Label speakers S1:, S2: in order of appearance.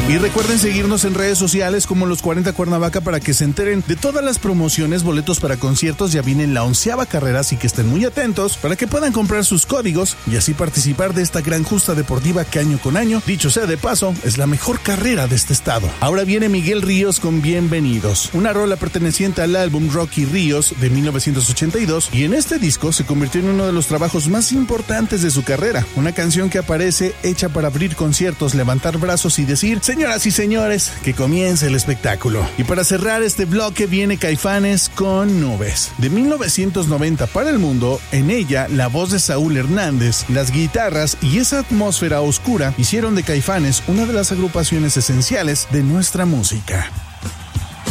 S1: Y recuerden seguirnos en redes sociales como Los 40 Cuernavaca para que se enteren de todas las promociones, boletos para conciertos. Ya viene la 11ª carrera, así que estén muy atentos para que puedan comprar sus códigos y así participar de esta gran justa deportiva que año con año, dicho sea de paso, es la mejor carrera de este estado. Ahora viene Miguel Ríos con Bienvenidos, una rola perteneciente al álbum Rocky Ríos de 1982, y en este disco se convirtió en uno de los trabajos más importantes de su carrera. Una canción que aparece hecha para abrir conciertos, levantar brazos y decir: señoras y señores, que comience el espectáculo. Y para cerrar este bloque viene Caifanes con Nubes, de 1990 para el mundo. En ella, la voz de Saúl Hernández, las guitarras y esa atmósfera oscura hicieron de Caifanes una de las agrupaciones esenciales de nuestra música.